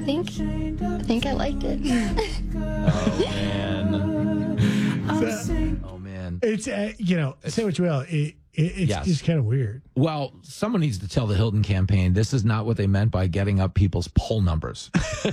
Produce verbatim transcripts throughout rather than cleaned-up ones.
think I think I liked it. Oh, man. Oh, man. It's, uh, you know, say what you will. It, it, it's Yes. just kind of weird. Well, someone needs to tell the Hilton campaign this is not what they meant by getting up people's poll numbers.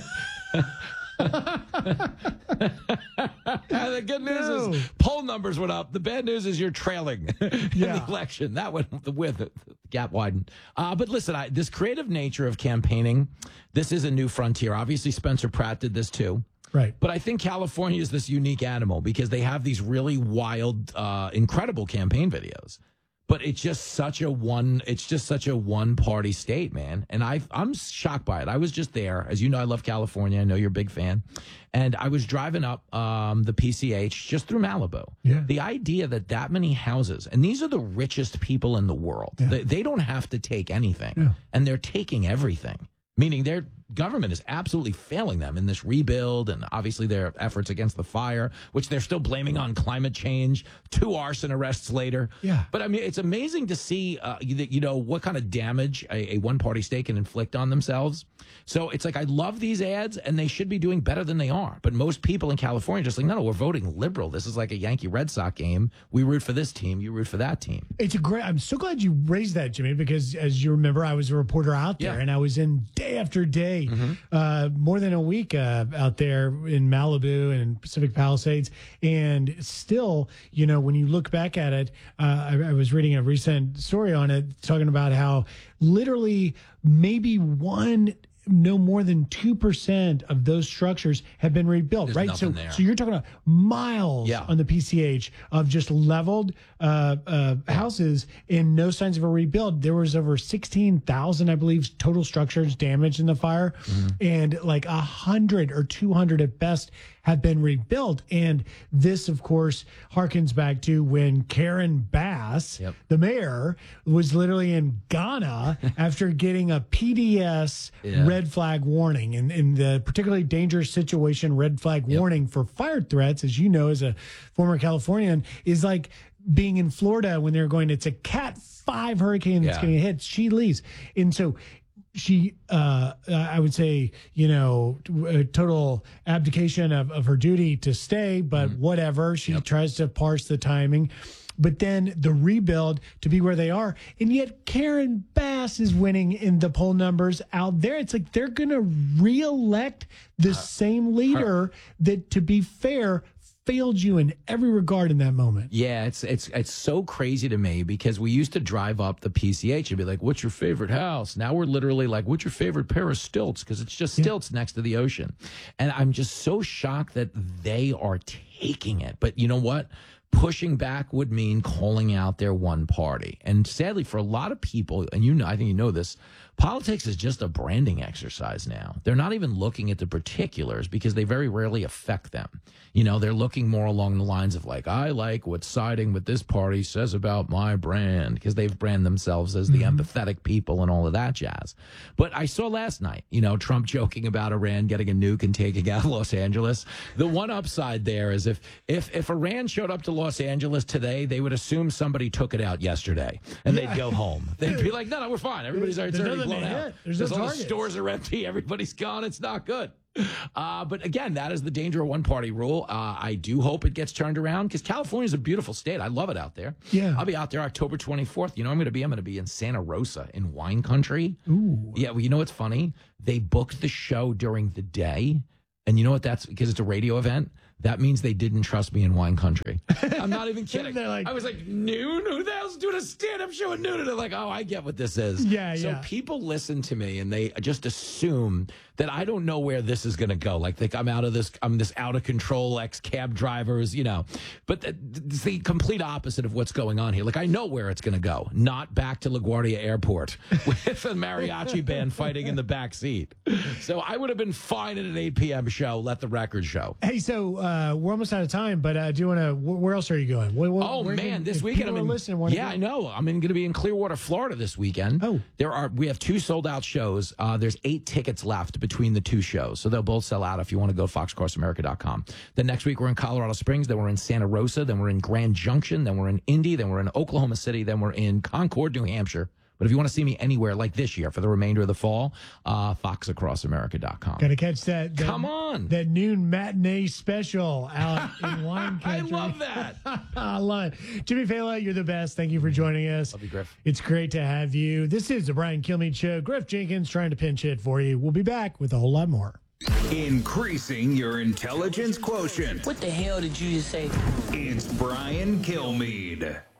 The good news No. is poll numbers went up. The bad news is you're trailing in Yeah. the election. That went with it. The gap widened. Uh, but listen, I, this creative nature of campaigning, this is a new frontier. Obviously, Spencer Pratt did this too. Right. But I think California is this unique animal because they have these really wild, uh, incredible campaign videos. But it's just such a one. It's just such a one-party state, man. And I, I'm shocked by it. I was just there, as you know. I love California. I know you're a big fan. And I was driving up um, the P C H just through Malibu. Yeah. The idea that that many houses, and these are the richest people in the world. Yeah. They, they don't have to take anything, Yeah. and they're taking everything. Meaning their government is absolutely failing them in this rebuild and obviously their efforts against the fire, which they're still blaming on climate change, two arson arrests later. Yeah. But I mean, it's amazing to see, uh, you, you know, what kind of damage a, a one-party state can inflict on themselves. So it's like, I love these ads and they should be doing better than they are. But most people in California are just like, no, no, we're voting liberal. This is like a Yankee Red Sox game. We root for this team. You root for that team. It's a great. I'm so glad you raised that, Jimmy, because as you remember, I was a reporter out there, Yeah. and I was in day after day, uh, more than a week uh, out there in Malibu and Pacific Palisades, and still, you know, when you look back at it, uh, I, I was reading a recent story on it talking about how literally maybe one. No more than two percent of those structures have been rebuilt, There's right? So, nothing there. so you're talking about miles Yeah. on the P C H of just leveled uh, uh, houses and no signs of a rebuild. There was over sixteen thousand, I believe, total structures damaged in the fire, Mm-hmm. and like a hundred or two hundred at best have been rebuilt. And this, of course, harkens back to when Karen Bass, Yep. the mayor, was literally in Ghana after getting a P D S Yeah. red flag warning. And in the particularly dangerous situation, red flag Yep. warning for fire threats, as you know, as a former Californian, is like being in Florida when they're going, it's a Cat five hurricane that's Yeah. going to hit. She leaves. And so she, uh, I would say, you know, a total abdication of, of her duty to stay, but whatever. She Yep. tries to parse the timing. But then the rebuild to be where they are. And yet Karen Bass is winning in the poll numbers out there. It's like they're going to reelect the same leader that, to be fair, failed you in every regard in that moment. Yeah, it's it's it's so crazy to me because we used to drive up the P C H and be like, "What's your favorite house?" Now we're literally like, "What's your favorite pair of stilts?" Because it's just stilts next to the ocean, and I'm just so shocked that they are taking it. But you know what? Pushing back would mean calling out their one party, and sadly, for a lot of people, and you know, I think you know this. Politics is just a branding exercise now. They're not even looking at the particulars because they very rarely affect them. You know, they're looking more along the lines of like, I like what siding with this party says about my brand, because they've branded themselves as the Mm-hmm. empathetic people and all of that jazz. But I saw last night, you know, Trump joking about Iran getting a nuke and taking out Los Angeles. The one upside there is if if if Iran showed up to Los Angeles today, they would assume somebody took it out yesterday and they'd go home. They'd be like, no, no, we're fine. Everybody's already, it's There's already nothing blown to out. hit. There's no all the targets. stores are empty. Everybody's gone. It's not good. Uh, but again, that is the danger of one party rule. Uh, I do hope it gets turned around because California is a beautiful state. I love it out there. Yeah. I'll be out there October twenty-fourth. You know, I'm going to be, I'm going to be in Santa Rosa in wine country. Ooh. Yeah. Well, you know what's funny? They booked the show during the day. And you know what that's because it's a radio event. That means they didn't trust me in wine country. I'm not even kidding. They're like- I was like, noon? Who the hell's doing a stand-up show at noon? And they're like, oh, I get what this is. Yeah, so yeah. people listen to me and they just assume that I don't know where this is going to go. Like, think I'm out of this, I'm this out of control ex-cab drivers, you know. But th- it's the complete opposite of what's going on here. Like, I know where it's going to go. Not back to LaGuardia Airport with a mariachi band fighting in the back seat. So I would have been fine at an eight p.m. show, let the record show. Hey, so uh, we're almost out of time, but uh, do you want to? Where else are you going? Where, where, Oh where man, can- this if weekend people I'm are in. listening, wanna Yeah, go- I know. I'm going to be in Clearwater, Florida this weekend. Oh. there are. We have two sold out shows. Uh, there's eight tickets left between the two shows, so they'll both sell out. If you want to go, fox cross america dot com. Then next week we're in Colorado Springs. Then we're in Santa Rosa. Then we're in Grand Junction. Then we're in Indy. Then we're in Oklahoma City. Then we're in Concord, New Hampshire. But if you want to see me anywhere, like this year for the remainder of the fall, uh, fox across america dot com. Got to catch that, that. Come on. That noon matinee special out in wine I country. love that. I love it. Jimmy Fallon, you're the best. Thank you for joining us. Love you, Griff. It's great to have you. This is the Brian Kilmeade Show. Griff Jenkins trying to pinch hit for you. We'll be back with a whole lot more. Increasing your intelligence quotient. What the hell did you just say? It's Brian Kilmeade.